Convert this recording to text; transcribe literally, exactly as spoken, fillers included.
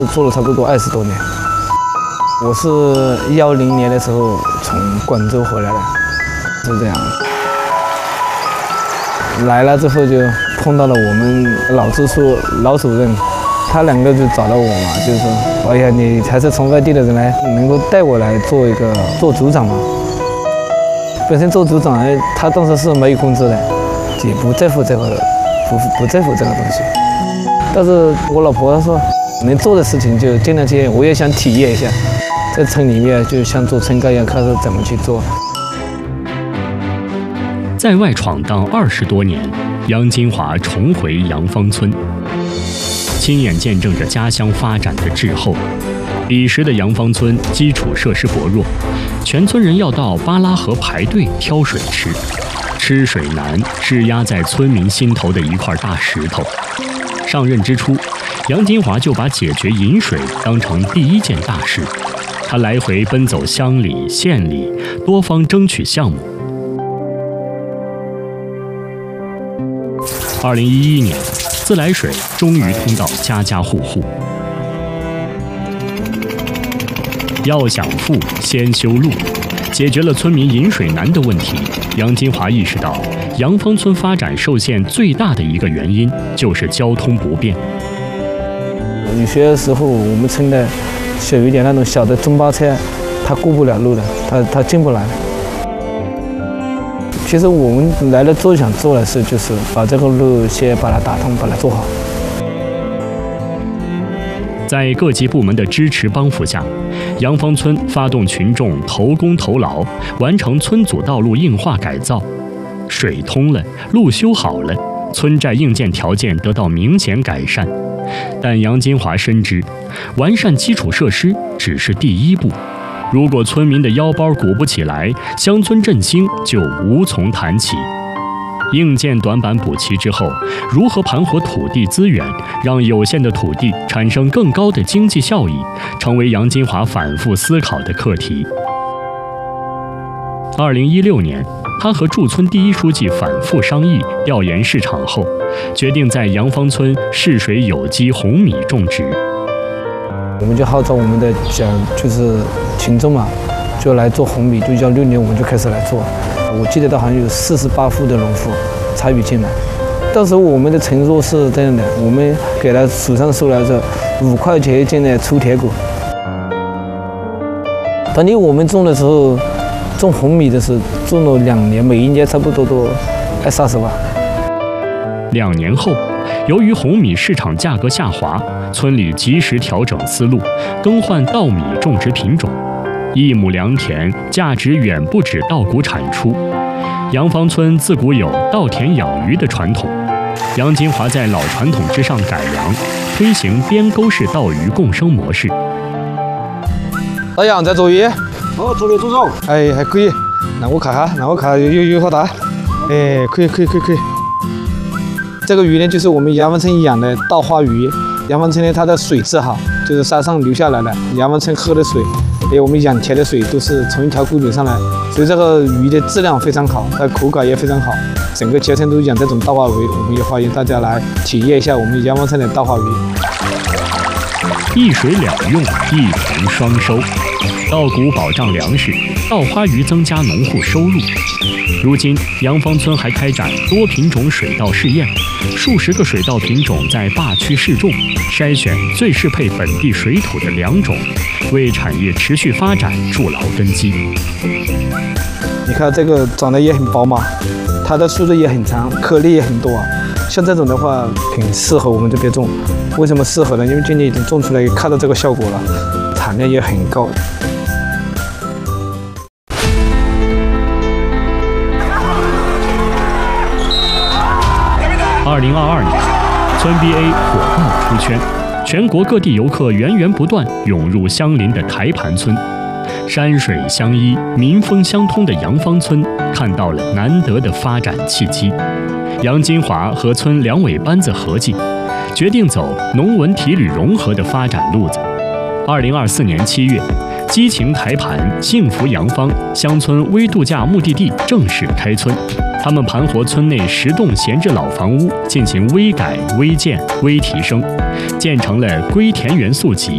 做了差不多二十多年。我是幺零年的时候从广州回来的，是这样。来了之后就碰到了我们老支书老主任，他两个就找到我嘛，就是说，哎呀，你才是从外地的人来，能够带我来做一个做组长嘛。本身做组长，哎，他当时是没有工资的，也不在乎这个，不不在乎这个东西。但是我老婆她说，能做的事情就尽量去，我也想体验一下，在村里面就像做村干一样，看是怎么去做。 在外闯荡二十多年，杨金华重回杨芳村，亲眼见证着家乡发展的滞后。彼时的杨芳村基础设施薄弱，全村人要到巴拉河排队挑水吃，吃水难是压在村民心头的一块大石头。上任之初，杨金华就把解决饮水当成第一件大事，他来回奔走乡里、县里，多方争取项目。二零一一年，自来水终于通到家家户户。要想富，先修路，解决了村民饮水难的问题。杨金华意识到，杨芳村发展受限最大的一个原因就是交通不便。 有些时候，我们村的小一点那种小的中巴车，它过不了路的，它它进不来。其实我们来了最想做的事就是把这个路先把它打通，把它做好。 在各级部门的支持帮扶下，杨芳村发动群众投工投劳，完成村组道路硬化改造，水通了，路修好了，村寨硬件条件得到明显改善。但杨金华深知，完善基础设施只是第一步。如果村民的腰包鼓不起来，乡村振兴就无从谈起。硬件短板补齐之后，如何盘活土地资源，让有限的土地产生更高的经济效益，成为杨金华反复思考的课题。二零一六年，他和驻村第一书记反复商议，调研市场后，决定在杨芳村试水有机红米种植。 我们就号召我们的讲就是群众嘛，就来做红米，就幺六年我们就开始来做。我记得到好像有四十八户的农户参与进来。当时我们的承诺是这样的，我们给他手上收来这五块钱一斤的粗铁果。当年我们种的时候，种红米的时候种了两年，每一年差不多都二三十万。 两年后，由于红米市场价格下滑，村里及时调整思路，更换稻米种植品种。一亩良田价值远不止稻谷产出。杨芳村自古有稻田养鱼的传统，杨金华在老传统之上改良，推行边沟式稻鱼共生模式。 老杨在做鱼？ 哦，做鱼做肉。 哎，还可以。那我看哈，那我看有有有好大。哎，可以可以可以可以。这个鱼呢，就是我们杨芳村养的稻花鱼。杨芳村呢，它的水质好，就是山上流下来的。杨芳村喝的水，还有我们养田的水，都是从一条沟流上来，所以这个鱼的质量非常好，它口感也非常好。整个全村都养这种稻花鱼，我们也欢迎大家来体验一下我们杨芳村的稻花鱼。 一水两用，一田双收。稻谷保障粮食，稻花鱼增加农户收入。如今，杨芳村还开展多品种水稻试验，数十个水稻品种在坝区试种，筛选最适配本地水土的良种，为产业持续发展筑牢根基。 你看这个长得也很饱满，它的树枝也很长，颗粒也很多。像这种的话，挺适合我们这边种。为什么适合呢？因为今年已经种出来，看到这个效果了，产量也很高。 二零二二年，村 B A 火爆出圈，全国各地游客源源不断涌入相邻的台盘村。山水相依、民风相通的杨芳村看到了难得的发展契机。杨金华和村两委班子合计，决定走农文体旅融合的发展路子。二零二四年七月，激情台盘、幸福杨芳乡村微度假目的地正式开村。他们盘活村内十栋闲置老房屋，进行微改、微建、微提升，建成了归田园宿集、